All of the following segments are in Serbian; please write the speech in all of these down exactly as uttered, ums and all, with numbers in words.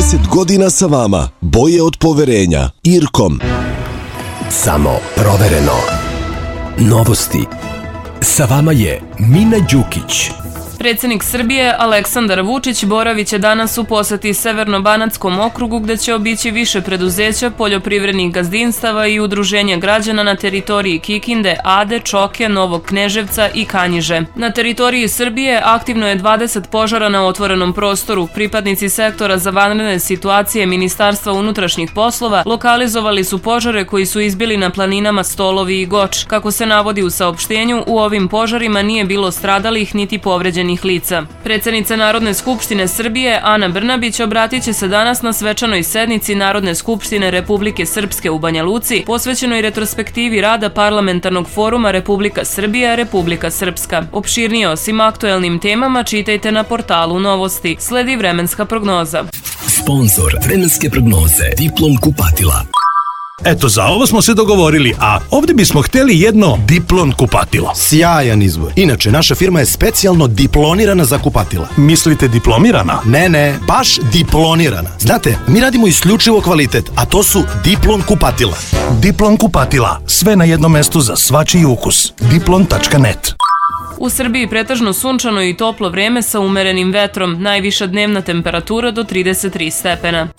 trideset godina sa vama. Boje od poverenja. Irkom. Samo provereno. Novosti. Sa vama je Mina Đukić. Predsednik Srbije Aleksandar Vučić boraviće danas u poseti Severno-Banatskom okrugu gde će obići više preduzeća, poljoprivrednih gazdinstava i udruženja građana na teritoriji Kikinde, Ade, Čoke, Novog Kneževca i Kanjiže. Na teritoriji Srbije aktivno je dvadeset požara na otvorenom prostoru. Pripadnici sektora za vanredne situacije Ministarstva unutrašnjih poslova lokalizovali su požare koji su izbili na planinama Stolovi i Goč. Kako se navodi u saopštenju, u ovim požarima nije bilo stradalih niti povređenih lica. Predsednica Narodne skupštine Srbije Ana Brnabić obratit će se danas na svečanoj sednici Narodne skupštine Republike Srpske u Banja Luci, posvećenoj retrospektivi rada Parlamentarnog foruma Republika Srbija – Republika Srpska. Opširnije o svim aktuelnim temama čitajte na portalu Novosti. Sledi vremenska prognoza. Sponzor vremenske prognoze Diplom kupatila. Eto, za ovo smo se dogovorili, a ovdje bismo hteli jedno Diplon kupatilo. Sjajan izbor. Inače, naša firma je specijalno diplonirana za kupatila. Mislite diplomirana? Ne, ne, baš diplonirana. Znate, mi radimo isključivo kvalitet, a to su Diplon kupatila. Diplon kupatila. Sve na jednom mestu za svačiji ukus. diplon tačka net. U Srbiji pretežno sunčano i toplo vreme sa umerenim vetrom. Najviša dnevna temperatura do trideset tri stepena.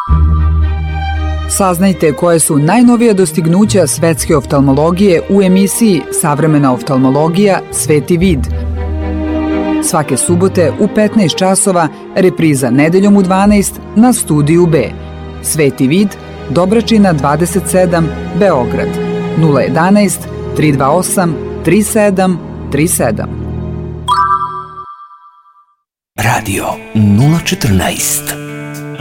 Saznajte koje su najnovija dostignuća svetske oftalmologije u emisiji Savremena oftalmologija – Sveti vid. Svake subote u petnaest časova, repriza nedeljom u dvanaest na Studiju B. Sveti vid, Dobračina dvadeset sedam, Beograd. nula jedanaest, tri dva osam, tri sedam tri sedam. Radio nula četrnaest.